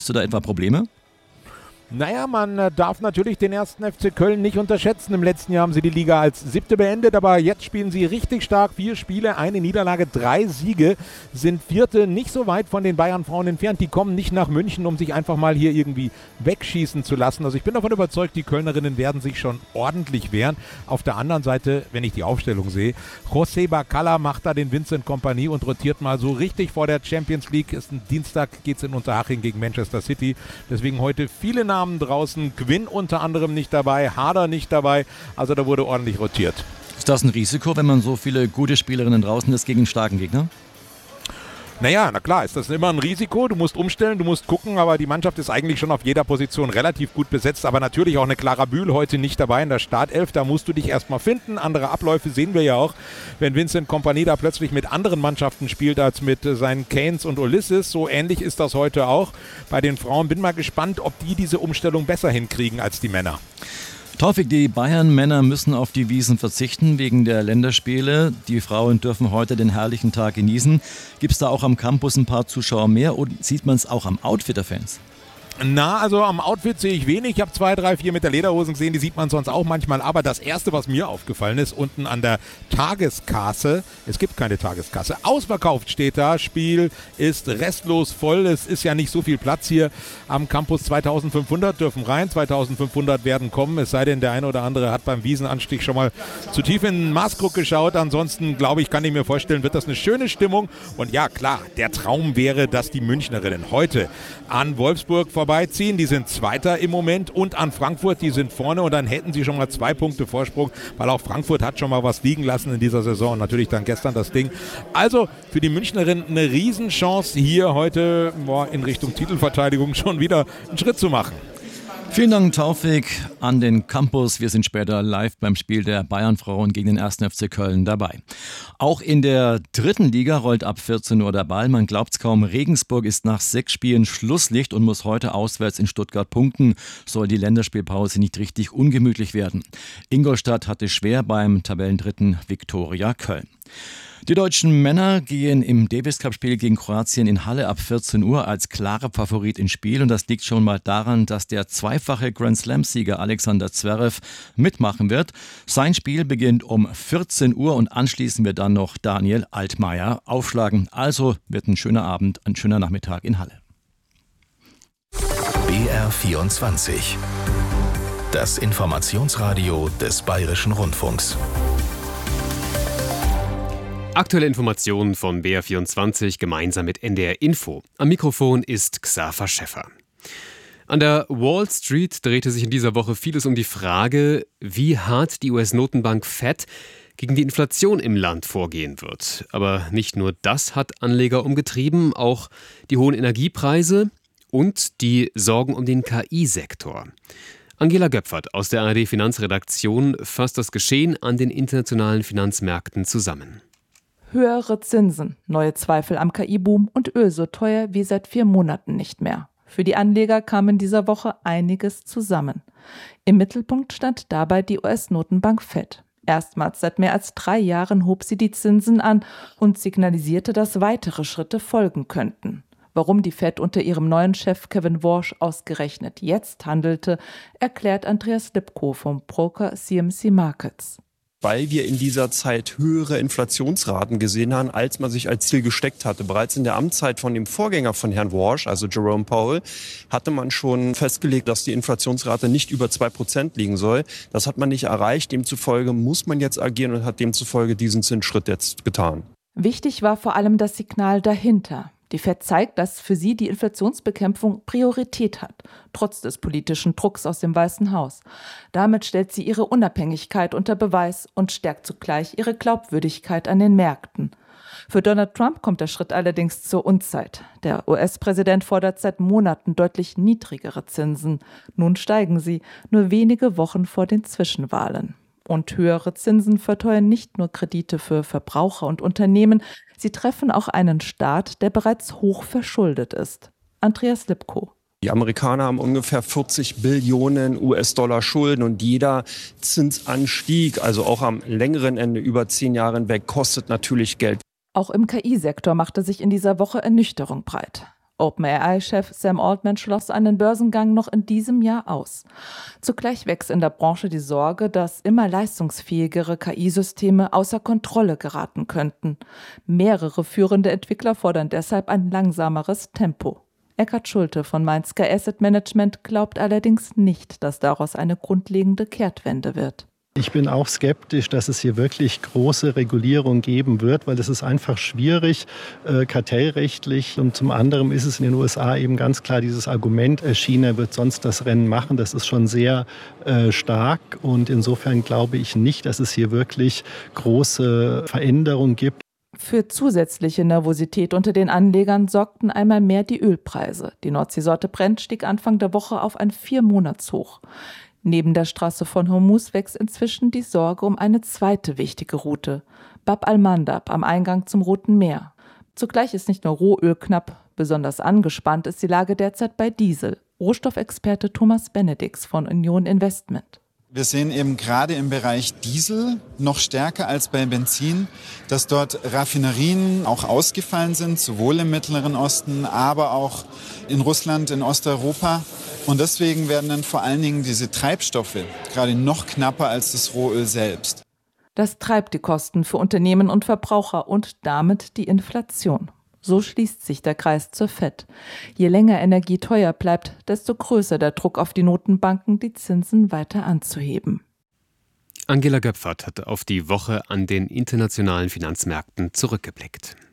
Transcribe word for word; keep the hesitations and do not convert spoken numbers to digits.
Hast du da etwa Probleme? Naja, man äh, darf natürlich den ersten F C Köln nicht unterschätzen. Im letzten Jahr haben sie die Liga als siebte beendet, aber jetzt spielen sie richtig stark. Vier Spiele, eine Niederlage, drei Siege, sind Vierte, nicht so weit von den Bayern-Frauen entfernt. Die kommen nicht nach München, um sich einfach mal hier irgendwie wegschießen zu lassen. Also ich bin davon überzeugt, die Kölnerinnen werden sich schon ordentlich wehren. Auf der anderen Seite, wenn ich die Aufstellung sehe, José Bacalla macht da den Vincent Kompany und rotiert mal so richtig vor der Champions League. Ist ein Dienstag, geht es in Unterhaching gegen Manchester City. Deswegen heute viele Namen draußen, Quinn unter anderem nicht dabei, Harder nicht dabei, also da wurde ordentlich rotiert. Ist das ein Risiko, wenn man so viele gute Spielerinnen draußen ist gegen einen starken Gegner? Naja, na klar, ist das immer ein Risiko, du musst umstellen, du musst gucken, aber die Mannschaft ist eigentlich schon auf jeder Position relativ gut besetzt, aber natürlich auch eine Clara Bühl heute nicht dabei in der Startelf, da musst du dich erstmal finden, andere Abläufe sehen wir ja auch, wenn Vincent Kompany da plötzlich mit anderen Mannschaften spielt als mit seinen Canes und Ulysses, so ähnlich ist das heute auch bei den Frauen, bin mal gespannt, ob die diese Umstellung besser hinkriegen als die Männer. Taufik, die Bayern-Männer müssen auf die Wiesen verzichten wegen der Länderspiele. Die Frauen dürfen heute den herrlichen Tag genießen. Gibt es da auch am Campus ein paar Zuschauer mehr und sieht man es auch am Outfit der Fans? Na, also am Outfit sehe ich wenig. Ich habe zwei, drei, vier mit der Lederhosen gesehen, die sieht man sonst auch manchmal. Aber das Erste, was mir aufgefallen ist, unten an der Tageskasse, es gibt keine Tageskasse, ausverkauft steht da, Spiel ist restlos voll. Es ist ja nicht so viel Platz hier am Campus. zweitausendfünfhundert dürfen rein, zweitausendfünfhundert werden kommen. Es sei denn, der eine oder andere hat beim Wiesenanstieg schon mal zu tief in den Maßkrug geschaut. Ansonsten, glaube ich, kann ich mir vorstellen, wird das eine schöne Stimmung. Und ja, klar, der Traum wäre, dass die Münchnerinnen heute an Wolfsburg vorbeiziehen. Die sind Zweiter im Moment und an Frankfurt, die sind vorne und dann hätten sie schon mal zwei Punkte Vorsprung, weil auch Frankfurt hat schon mal was liegen lassen in dieser Saison. Natürlich dann gestern das Ding. Also für die Münchnerinnen eine Riesenchance, hier heute boah, in Richtung Titelverteidigung schon wieder einen Schritt zu machen. Vielen Dank, Taufik, an den Campus. Wir sind später live beim Spiel der Bayern-Frauen gegen den ersten F C Köln dabei. Auch in der dritten Liga rollt ab vierzehn Uhr der Ball. Man glaubt's kaum, Regensburg ist nach sechs Spielen Schlusslicht und muss heute auswärts in Stuttgart punkten. Soll die Länderspielpause nicht richtig ungemütlich werden. Ingolstadt hatte schwer beim Tabellendritten Viktoria Köln. Die deutschen Männer gehen im Davis-Cup-Spiel gegen Kroatien in Halle ab vierzehn Uhr als klarer Favorit ins Spiel. Und das liegt schon mal daran, dass der zweifache Grand-Slam-Sieger Alexander Zverev mitmachen wird. Sein Spiel beginnt um vierzehn Uhr und anschließend wird dann noch Daniel Altmaier aufschlagen. Also wird ein schöner Abend, ein schöner Nachmittag in Halle. B R vierundzwanzig. Das Informationsradio des Bayerischen Rundfunks. Aktuelle Informationen von B R vierundzwanzig gemeinsam mit N D R Info. Am Mikrofon ist Xaver Schäffer. An der Wall Street drehte sich in dieser Woche vieles um die Frage, wie hart die U S-Notenbank Fed gegen die Inflation im Land vorgehen wird. Aber nicht nur das hat Anleger umgetrieben, auch die hohen Energiepreise und die Sorgen um den K I-Sektor. Angela Göpfert aus der A R D-Finanzredaktion fasst das Geschehen an den internationalen Finanzmärkten zusammen. Höhere Zinsen, neue Zweifel am K I-Boom und Öl so teuer wie seit vier Monaten nicht mehr. Für die Anleger kam in dieser Woche einiges zusammen. Im Mittelpunkt stand dabei die U S-Notenbank Fed. Erstmals seit mehr als drei Jahren hob sie die Zinsen an und signalisierte, dass weitere Schritte folgen könnten. Warum die Fed unter ihrem neuen Chef Kevin Warsh ausgerechnet jetzt handelte, erklärt Andreas Lipko vom Broker C M C Markets. Weil wir in dieser Zeit höhere Inflationsraten gesehen haben, als man sich als Ziel gesteckt hatte. Bereits in der Amtszeit von dem Vorgänger von Herrn Warsh, also Jerome Powell, hatte man schon festgelegt, dass die Inflationsrate nicht über zwei Prozent liegen soll. Das hat man nicht erreicht. Demzufolge muss man jetzt agieren und hat demzufolge diesen Zinsschritt jetzt getan. Wichtig war vor allem das Signal dahinter. Die Fed zeigt, dass für sie die Inflationsbekämpfung Priorität hat, trotz des politischen Drucks aus dem Weißen Haus. Damit stellt sie ihre Unabhängigkeit unter Beweis und stärkt zugleich ihre Glaubwürdigkeit an den Märkten. Für Donald Trump kommt der Schritt allerdings zur Unzeit. Der U S-Präsident fordert seit Monaten deutlich niedrigere Zinsen. Nun steigen sie, nur wenige Wochen vor den Zwischenwahlen. Und höhere Zinsen verteuern nicht nur Kredite für Verbraucher und Unternehmen, sie treffen auch einen Staat, der bereits hoch verschuldet ist. Andreas Lipko. Die Amerikaner haben ungefähr vierzig Billionen U S-Dollar Schulden und jeder Zinsanstieg, also auch am längeren Ende über zehn Jahre hinweg, kostet natürlich Geld. Auch im K I-Sektor machte sich in dieser Woche Ernüchterung breit. OpenAI-Chef Sam Altman schloss einen Börsengang noch in diesem Jahr aus. Zugleich wächst in der Branche die Sorge, dass immer leistungsfähigere K I-Systeme außer Kontrolle geraten könnten. Mehrere führende Entwickler fordern deshalb ein langsameres Tempo. Eckhard Schulte von Mainzger Asset Management glaubt allerdings nicht, dass daraus eine grundlegende Kehrtwende wird. Ich bin auch skeptisch, dass es hier wirklich große Regulierung geben wird, weil es ist einfach schwierig, äh, kartellrechtlich. Und zum anderen ist es in den U S A eben ganz klar dieses Argument, äh, China wird sonst das Rennen machen. Das ist schon sehr äh, stark. Und insofern glaube ich nicht, dass es hier wirklich große Veränderungen gibt. Für zusätzliche Nervosität unter den Anlegern sorgten einmal mehr die Ölpreise. Die Nordseesorte Brent stieg Anfang der Woche auf ein Viermonatshoch. Neben der Straße von Hormuz wächst inzwischen die Sorge um eine zweite wichtige Route, Bab al-Mandab am Eingang zum Roten Meer. Zugleich ist nicht nur Rohöl knapp, besonders angespannt ist die Lage derzeit bei Diesel. Rohstoffexperte Thomas Benedix von Union Investment. Wir sehen eben gerade im Bereich Diesel noch stärker als bei Benzin, dass dort Raffinerien auch ausgefallen sind, sowohl im Mittleren Osten, aber auch in Russland, in Osteuropa. Und deswegen werden dann vor allen Dingen diese Treibstoffe gerade noch knapper als das Rohöl selbst. Das treibt die Kosten für Unternehmen und Verbraucher und damit die Inflation. So schließt sich der Kreis zur Fed. Je länger Energie teuer bleibt, desto größer der Druck auf die Notenbanken, die Zinsen weiter anzuheben. Angela Göpfert hat auf die Woche an den internationalen Finanzmärkten zurückgeblickt.